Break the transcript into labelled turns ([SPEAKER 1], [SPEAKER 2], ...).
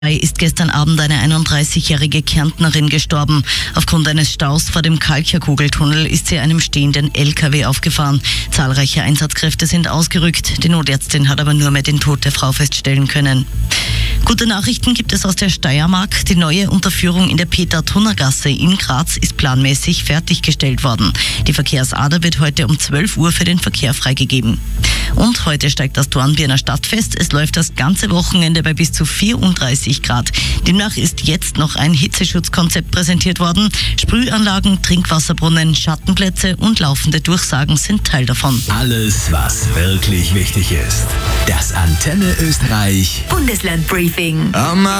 [SPEAKER 1] Ist gestern Abend eine 31-jährige Kärntnerin gestorben. Aufgrund eines Staus vor dem Kalkjerkugeltunnel ist sie einem stehenden LKW aufgefahren. Zahlreiche Einsatzkräfte sind ausgerückt. Die Notärztin hat aber nur mehr den Tod der Frau feststellen können. Gute Nachrichten gibt es aus der Steiermark. Die neue Unterführung in der Peter-Thunner-Gasse in Graz ist planmäßig fertiggestellt worden. Die Verkehrsader wird heute um 12 Uhr für den Verkehr freigegeben. Und heute steigt das Dornbirner Stadtfest. Es läuft das ganze Wochenende bei bis zu 34 Grad. Demnach ist jetzt noch ein Hitzeschutzkonzept präsentiert worden. Sprühanlagen, Trinkwasserbrunnen, Schattenplätze und laufende Durchsagen sind Teil davon.
[SPEAKER 2] Alles, was wirklich wichtig ist. Das Antenne Österreich
[SPEAKER 3] Bundesland Briefing.